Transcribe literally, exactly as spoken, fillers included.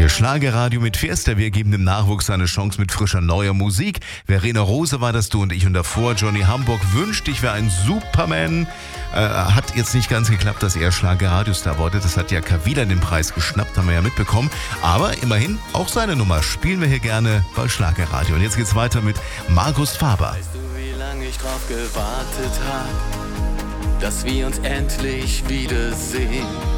Schlagerradio mit Fiesta. Wir geben dem Nachwuchs eine Chance mit frischer neuer Musik. Verena Rose war das, du und ich. Und davor Johnny Hamburg wünscht, ich wäre ein Superman. Äh, hat jetzt nicht ganz geklappt, dass er Schlagerradiostar wurde. Das hat ja Kavila den Preis geschnappt, haben wir ja mitbekommen. Aber immerhin auch seine Nummer spielen wir hier gerne bei Schlagerradio. Und jetzt geht's weiter mit Markus Faber. Weißt du, wie lange ich drauf gewartet hab, dass wir uns endlich wiedersehen?